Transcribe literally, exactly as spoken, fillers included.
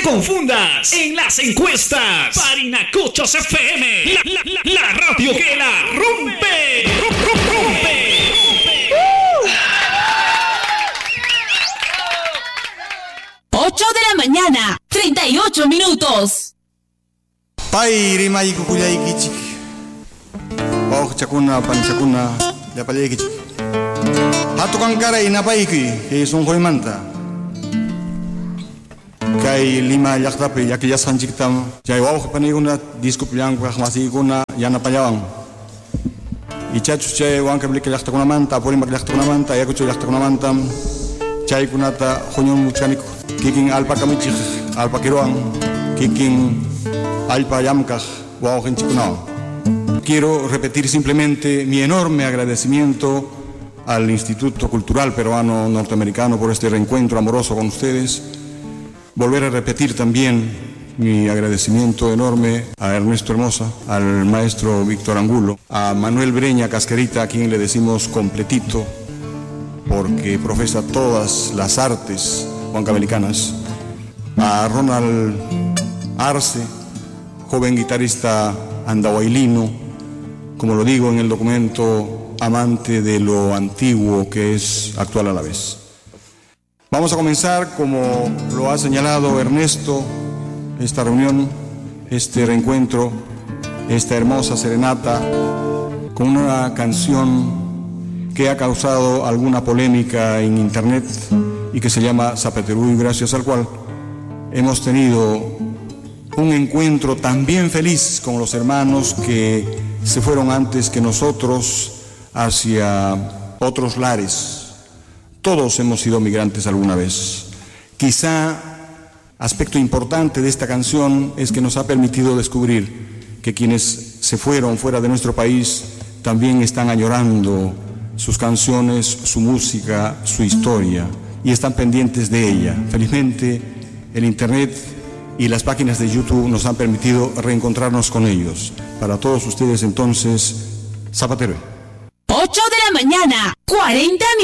confundas en las encuestas. Parinacochos F M, la, la, la, la radio que la rompe. Rompe. ocho de la mañana, treinta y ocho minutos. Pairi mai kukulai kichik. Oh chakuna pan chakuna ya palai kichik. Hatu kankara ina paiki es un joimanta. Kai lima yaktape yak ya sanjiktam. Jai wow pani una disco piang kwa masi kuna yana payawang. Ichachu chay wanka blik yakta kuna manta pori mak yakta kuna manta yakuchu yakta kuna mantam. Chay kunata honyon muchanik kiking alpa kamichik alpa kiroang kiking alpa yamkaj wow henchikunao. Quiero repetir simplemente mi enorme agradecimiento al Instituto Cultural Peruano Norteamericano por este reencuentro amoroso con ustedes. Volver a repetir también mi agradecimiento enorme a Ernesto Hermosa, al maestro Víctor Angulo, a Manuel Breña Cascarita, a quien le decimos completito, porque profesa todas las artes huancavelicanas, a Ronald Arce, joven guitarrista andahuaylino, como lo digo en el documento, amante de lo antiguo que es actual a la vez. Vamos a comenzar, como lo ha señalado Ernesto, esta reunión, este reencuentro, esta hermosa serenata, con una canción que ha causado alguna polémica en internet y que se llama Zapateruy, gracias al cual hemos tenido un encuentro también feliz con los hermanos que se fueron antes que nosotros hacia otros lares. Todos hemos sido migrantes alguna vez. Quizá aspecto importante de esta canción es que nos ha permitido descubrir que quienes se fueron fuera de nuestro país también están añorando sus canciones, su música, su historia, y están pendientes de ella. Felizmente, el internet y las páginas de YouTube nos han permitido reencontrarnos con ellos. Para todos ustedes, entonces, Zapatero. ocho de la mañana, cuarenta